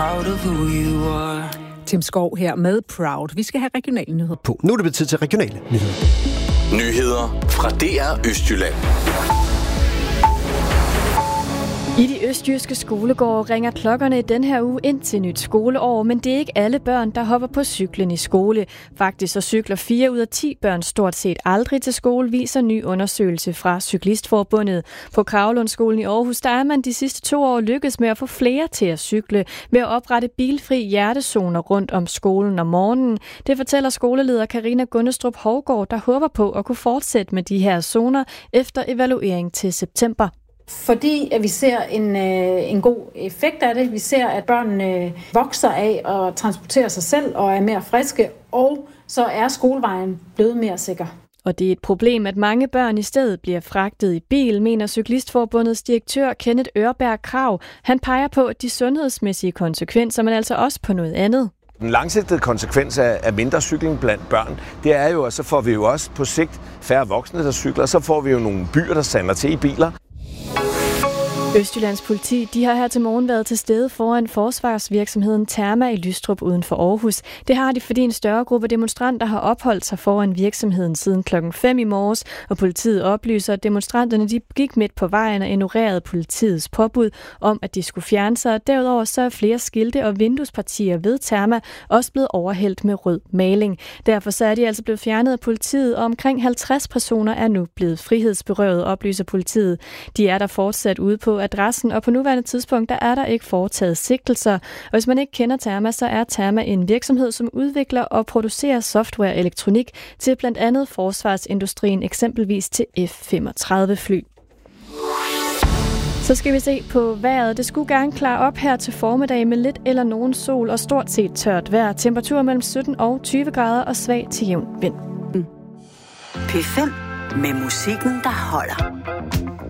Tim Skov her med Proud. Vi skal have regionale nyheder på. Nu er det blevet tid til regionale nyheder. Nyheder fra DR Østjylland. I de østjyske skolegårde ringer klokkerne i den her uge ind til nyt skoleår, men det er ikke alle børn, der hopper på cyklen i skole. Faktisk så cykler 4 ud af 10 børn stort set aldrig til skole, viser ny undersøgelse fra Cyklistforbundet. På Kravlundskolen i Aarhus, der er man de sidste 2 år lykkedes med at få flere til at cykle ved at oprette bilfri hjertezoner rundt om skolen om morgenen. Det fortæller skoleleder Karina Gundestrup Hovgaard, der håber på at kunne fortsætte med de her zoner efter evaluering til september. Fordi at vi ser en god effekt af det. Vi ser, at børnene vokser af at transportere sig selv og er mere friske, og så er skolevejen blevet mere sikker. Og det er et problem, at mange børn i stedet bliver fragtet i bil, mener Cyklistforbundets direktør Kenneth Ørberg Krag. Han peger på de sundhedsmæssige konsekvenser, men altså også på noget andet. Den langsigtede konsekvens af mindre cykling blandt børn, det er jo, at så får vi jo også på sigt færre voksne, der cykler, så får vi jo nogle byer, der sander til i biler. Østjyllands politi, de har her til morgen været til stede foran forsvarsvirksomheden Therma i Lystrup uden for Aarhus. Det har de, fordi en større gruppe demonstranter har opholdt sig foran virksomheden siden 5:00 i morges, og politiet oplyser, at demonstranterne de gik midt på vejen og ignorerede politiets påbud om, at de skulle fjerne sig. Derudover så er flere skilte og vinduespartier ved Therma også blevet overhældt med rød maling. Derfor så er de altså blevet fjernet af politiet, og omkring 50 personer er nu blevet frihedsberøvet, oplyser politiet. De er der fortsat ude på adressen, og på nuværende tidspunkt der er der ikke foretaget sigtelser. Og hvis man ikke kender Therma, så er Therma en virksomhed, som udvikler og producerer software og elektronik til blandt andet forsvarsindustrien, eksempelvis til F-35-fly. Så skal vi se på vejret. Det skulle gerne klare op her til formiddag med lidt eller nogen sol og stort set tørt vejr. Temperatur mellem 17 og 20 grader og svag til jævn vind. P5 med musikken, der holder.